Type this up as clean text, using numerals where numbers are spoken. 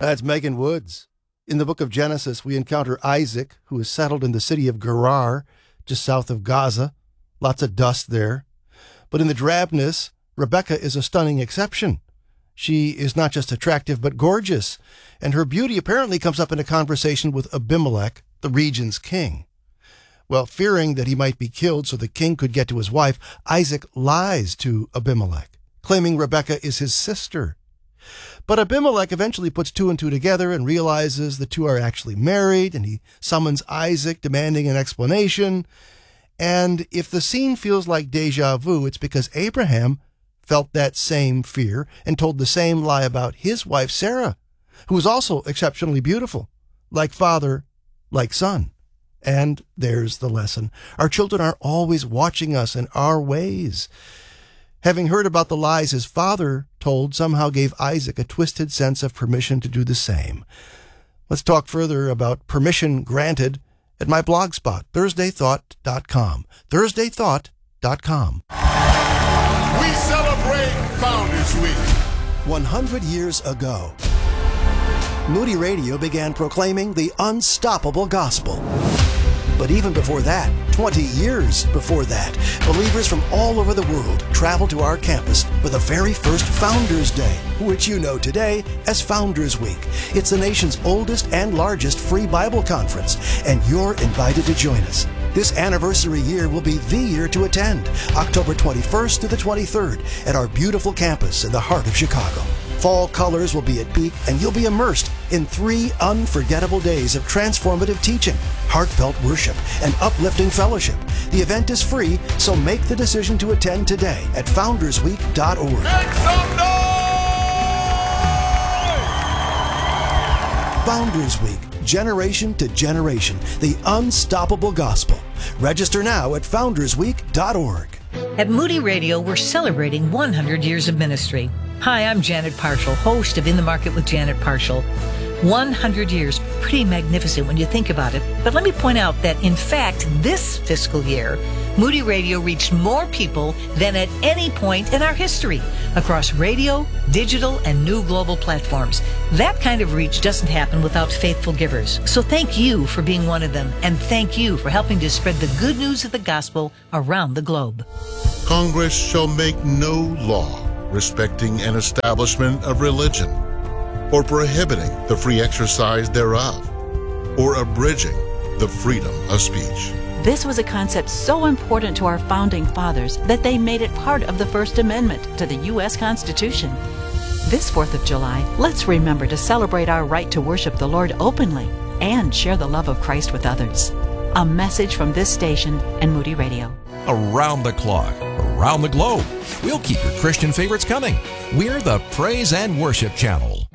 That's Megan Woods. In the book of Genesis, we encounter Isaac, who is settled in the city of Gerar, just south of Gaza. Lots of dust there. But in the drabness, Rebekah is a stunning exception. She is not just attractive, but gorgeous, and her beauty apparently comes up in a conversation with Abimelech, the region's king. Well, fearing that he might be killed so the king could get to his wife, Isaac lies to Abimelech, claiming Rebekah is his sister. But Abimelech eventually puts two and two together and realizes the two are actually married, and he summons Isaac, demanding an explanation. And if the scene feels like deja vu, it's because Abraham felt that same fear and told the same lie about his wife, Sarah, who was also exceptionally beautiful, like father, like son. And there's the lesson. Our children are always watching us and our ways. Having heard about the lies his father told somehow gave Isaac a twisted sense of permission to do the same. Let's talk further about permission granted at my blog spot, ThursdayThought.com. ThursdayThought.com. We celebrate Founders Week. 100 years ago, Moody Radio began proclaiming the unstoppable gospel. But even before that, 20 years before that, believers from all over the world traveled to our campus for the very first Founders Day, which you know today as Founders Week. It's the nation's oldest and largest free Bible conference, and you're invited to join us. This anniversary year will be the year to attend, October 21st to the 23rd at our beautiful campus in the heart of Chicago. Fall colors will be at peak, and you'll be immersed in 3 unforgettable days of transformative teaching, heartfelt worship, and uplifting fellowship. The event is free, so make the decision to attend today at foundersweek.org. Make some noise! Founders Week, generation to generation, the unstoppable gospel. Register now at foundersweek.org. At Moody Radio, we're celebrating 100 years of ministry. Hi, I'm Janet Parshall, host of In the Market with Janet Parshall. 100 years, pretty magnificent when you think about it. But let me point out that, in fact, this fiscal year, Moody Radio reached more people than at any point in our history across radio, digital, and new global platforms. That kind of reach doesn't happen without faithful givers. So thank you for being one of them, and thank you for helping to spread the good news of the gospel around the globe. Congress shall make no law respecting an establishment of religion, or prohibiting the free exercise thereof, or abridging the freedom of speech. This was a concept so important to our founding fathers that they made it part of the First Amendment to the U.S. Constitution. This 4th of July, let's remember to celebrate our right to worship the Lord openly and share the love of Christ with others. A message from this station and Moody Radio. Around the clock, around the globe, we'll keep your Christian favorites coming. We're the Praise and Worship Channel.